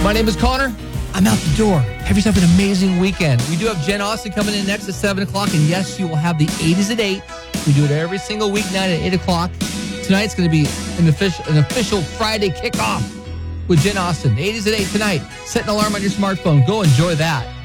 My name is Connor. I'm out the door. Have yourself an amazing weekend. We do have Jen Austin coming in next at 7 o'clock. And yes, you will have the 80s at 8. We do it every single weeknight at 8 o'clock. Tonight's going to be an official Friday kickoff with Jen Austin. The 80s at 8 tonight. Set an alarm on your smartphone. Go enjoy that.